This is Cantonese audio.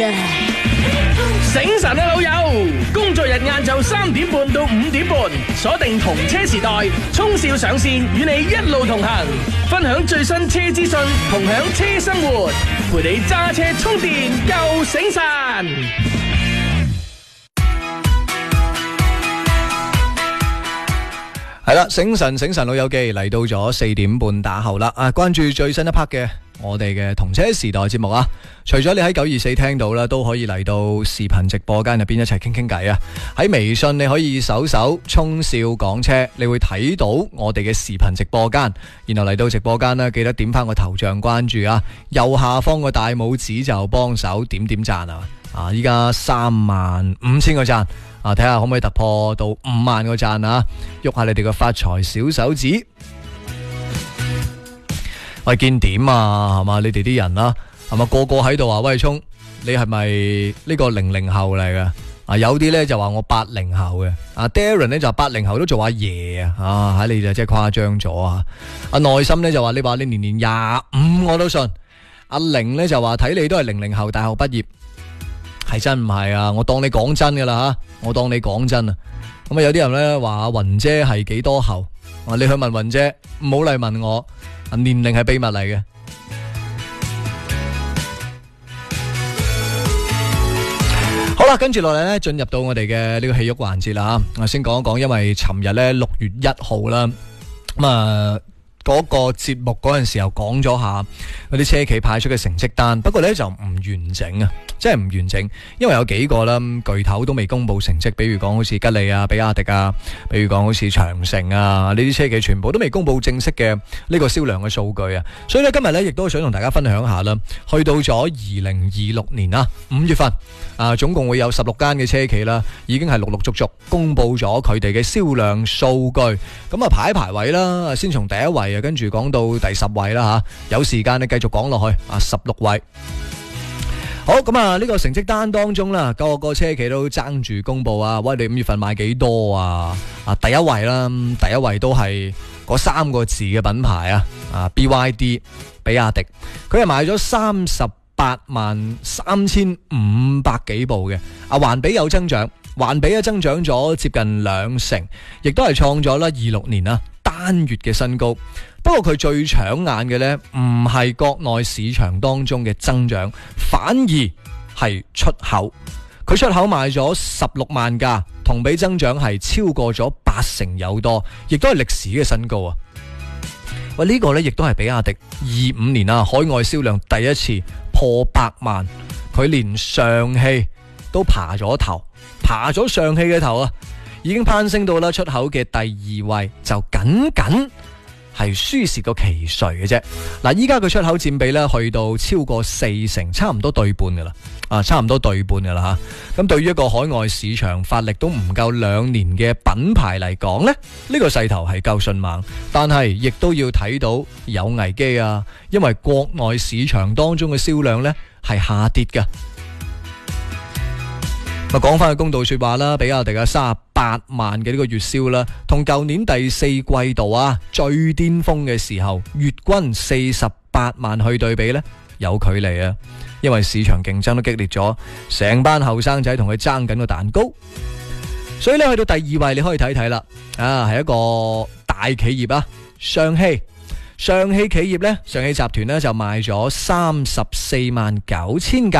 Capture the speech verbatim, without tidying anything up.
醒神啊老友，工作日晏晝三點半到五點半，鎖定同車時代，衝少上線，與你一路同行，分享最新車資訊，同享車生活，陪你揸車充電夠醒神。 係啦，醒神醒神老友記嚟到咗四點半打後啦，啊，關注最新一 part 嘅我哋嘅同車時代節目啊！除咗你喺九二四聽到啦，都可以嚟到視頻直播間入邊一齊傾傾偈啊！喺微信你可以搜搜衝少講車，你會睇到我哋嘅視頻直播間，然後嚟到直播間呢，記得點翻個頭像關注啊！右下方個大拇指就幫手點點讚啊！啊，依家三萬五千個讚啊，睇下可唔可以突破到五萬個讚啊！喐下你哋個發財小手指。喂，見點啊？係嘛？你哋啲人啦，係嘛？個個喺度話喂聰，你係咪呢個零零後嚟嘅？啊，有啲咧就話我八零後嘅。啊 ，Darren 咧就話八零後都做阿爺啊！啊，喺你就真係誇張咗啊！阿內心咧就話你話你年年廿五我都信。阿玲咧就話睇你都係零零後大學畢業，係真唔係啊？我當你講真噶啦吓，我當你講真啊！咁啊有啲人咧話阿雲姐係幾多後？啊，你去問雲姐，唔好嚟問我。年齡係秘密嚟嘅。好啦，跟住落嚟呢，進入到我哋嘅呢個戲肉環節啦吓。我先講一講，因為尋日呢六月一號啦，咁啊嗰個節目嗰陣時候講咗下嗰啲車企派出嘅成績單，不過呢就唔完整啊，真係唔完整，因為有幾個啦巨頭都未公布成績，比如講好似吉利啊、比亞迪啊，比如講好似長城啊，呢啲車企全部都未公布正式嘅呢個銷量嘅數據啊，所以呢，今日呢亦都想同大家分享下啦，去到咗二零二六年啊五月份啊，總共會有十六間嘅車企啦，已經係陸陸續續公布咗佢哋嘅銷量數據，咁啊排一排位啦，先從第一位跟住講到第十位啦吓，有時間你繼續講落去啊，十六位。好，咁啊呢個成績單當中啦，各個車企都爭住公布啊，喂，你五月份賣幾多啊？啊，第一位啦，第一位都係嗰三個字嘅品牌啊，啊 B Y D 比亞迪，佢係賣咗三十八萬三千五百幾部嘅，啊環比有增長，環比啊增長咗接近兩成，亦都係創咗啦二六年啊單月嘅新高。不過佢最搶眼嘅呢，唔係國內市場當中嘅增長，反而係出口。佢出口賣咗十六萬架，同比增長係超過咗八成有多，亦都係歷史嘅新高啊！喂，呢個呢亦都係比亞迪二五年啊海外銷量第一次破百萬，佢連上汽都爬咗頭，爬咗上汽嘅頭啊，已經攀升到啦出口嘅第二位，就僅僅係輸蝕個奇瑞嘅啫。嗱，依家佢出口佔比咧去到超過四成，差唔多對半噶啦，啊，差唔多對半噶啦吓。咁對於一個海外市場發力都唔夠兩年嘅品牌嚟講咧，呢個勢頭係夠迅猛，但係亦都要睇到有危機啊，因為國內市場當中嘅銷量咧係下跌噶。咪講翻個公道說話啦，比亞迪啊三十八萬嘅呢個月銷啦，同舊年第四季度啊最巔峰嘅時候月均四十八萬去對比呢，有距離啊，因為市場競爭都激烈咗，成班後生仔同佢爭緊個蛋糕，所以呢，去到第二位你可以睇睇啦，啊係一個大企業啊，上汽。上汽企業呢，上汽集團呢就賣咗三十四萬九千架。